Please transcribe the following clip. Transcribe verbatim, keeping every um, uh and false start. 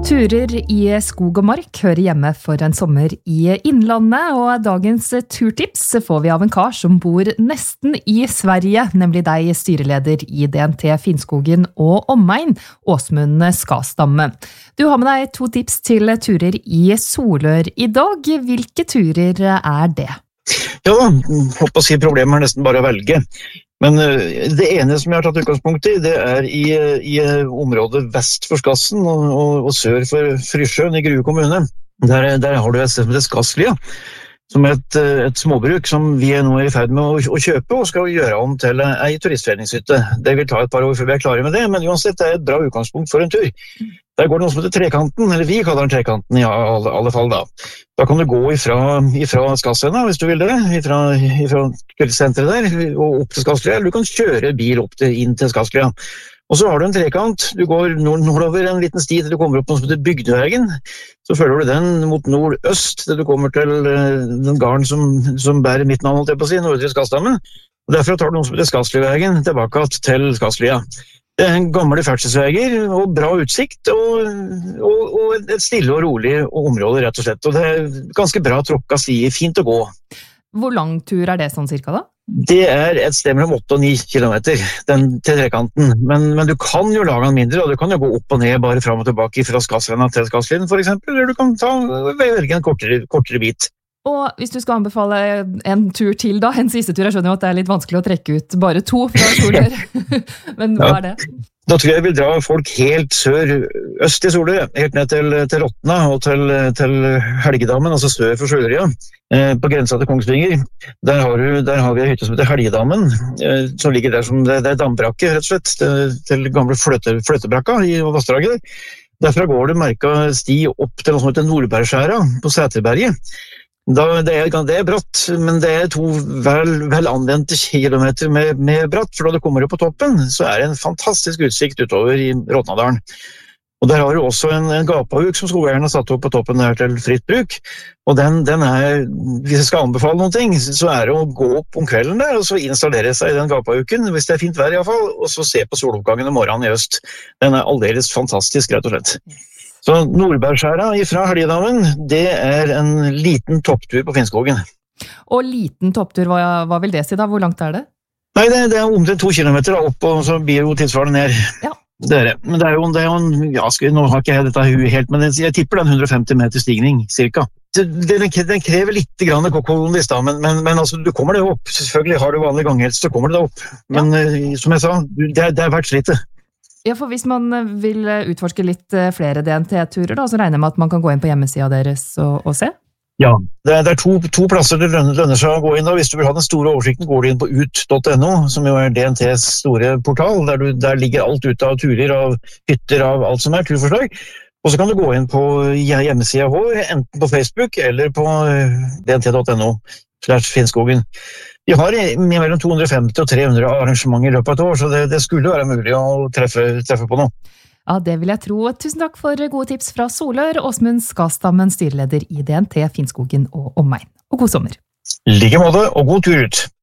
Turer i skog og mark hører hjemme for en sommer i innlandet, og dagens turtips får vi av en kar som bor nesten i Sverige, nemlig deg, styreleder i D N T Finnskogen og omegn, Åsmund Skastamme. Du har med deg to tips til turer i Solør i dag. Hvilke turer er det? Ja, håper å si problemet er nesten bare å velge. Men det ene som jeg har tatt utgangspunkt i, det er i, i området vest for Skassen og, og, og sør for Frysjøen i Grue kommune. Der, der har du et sted som heter Skasslia, som er et, et småbruk som vi er nå i ferd med å, å kjøpe og skal gjøre om til en turistforeningshytte. Det vil ta et par år før vi er klare med det, men uansett det er et bra utgangspunkt for en tur. Der går det noe som heter Trekanten, eller vi kaller den Trekanten i alle, alle fall da. Da kan du gå ifra, ifra Skassena, hvis du vil det, ifra, ifra senteret der, og opp til Skasslia. Du kan kjøre bil opp til, inn til Skasslia. Og så har du en trekant, du går nord nordover en liten sti til du kommer opp på noe som heter Bygdevegen. Så følger du den mot nordøst til du kommer til den garden som, som bærer mitt navn, holdt jeg på å si, Nordre Skassdamme. Og derfra tar du noe som heter Skassliavegen tilbake til Skasslia. Det er en gamle ferdselsveier og bra utsikt og, og, og et stille og rolig område rett og slett. Og det er ganske bra tråkka stier, fint å gå. Hvor lang tur er det sånn cirka da? Det er et sted mellom åtte og ni kilometer den, til trekanten, men, men du kan jo lage den mindre, og du kan jo gå opp og ned bare frem og tilbake fra Skassvena til Skasslien for eksempel, eller du kan ta, velge en kortere, kortere bit. Og hvis du skal anbefale en tur til da, en siste tur, jeg skjønner jo at det er litt vanskelig å trekke ut bare to fra Solør, men hva ja. er det? Da tror jeg jeg vil dra folk helt sør, øst i Solør, helt ned til, til Rottna og til, til Helgedammen, altså sør for Sjøløya, eh, på grensa til Kongsvinger. Der har, du, der har vi en hytte som heter Helgedammen, eh, som ligger der som det, det er dambrakke, rett og slett, til, til gamle fløte, fløtebrakka i Vassdraget. Derfra går det merka sti opp til noe som heter Nordbergskjæra på Sæterberget. Da, det, er, det er bratt, men det er to vel, vel anvendte kilometer med, med bratt, for da du kommer opp på toppen, så er det en fantastisk utsikt utover i Råtnadalen. Og der har du også en, en gapahuk som skogeierne har satt opp på toppen der til fritt bruk, og den, den er, hvis jeg skal anbefale noen ting, så er det å gå opp om kvelden der, og så installere seg i den gapahuken, hvis det er fint vær i hvert fall, og så se på soloppgangen om morgenen i øst. Den er aldeles fantastisk, rett og slett. Så Nordbergskjæra fra Helgedammen, det er en liten topptur på Finnskogen. Og liten topptur, hva, hva vil det si da? Hvor langt er det? Nei, det, det er omtrent to kilometer opp, og så blir jo tilsvarende ned. Ja. Det er det. Men det er jo, det er jo en, ja, skal, nå har ikke jeg dette helt, men jeg tipper det er en hundre og femti meter stigning, cirka. Den, den krever litt grann kokkolonist da, men, men, men altså, du kommer det opp. Selvfølgelig har du vanlig ganghelst, så kommer det opp. Men ja. Som jeg sa, det er, det er verdt slitet. Ja, for hvis man vil utforske litt flere D N T-turer, da, så regner jeg med at man kan gå inn på hjemmesida deres og, og se? Ja, det er, det er to, to plasser det lønner, lønner seg å gå inn da. Hvis du vil ha den store oversikten, går du inn på ut punktum no, som jo er D N T's store portal, der, du, der ligger alt ut av turer, av hytter, av alt som er turforslag. Og så kan du gå inn på hjemmesida vår, enten på Facebook eller på D N T punktum no slash Finnskogen. Vi har mellom to hundre og femti og tre hundre arrangementer i løpet av et år, så det, det skulle være mulig å treffe, treffe på noe. Ja, det vil jeg tro. Tusen takk for gode tips fra Solør, Åsmund Skastammen, styreleder i D N T Finnskogen og omegn. Og god sommer. I like måte, og god tur ut.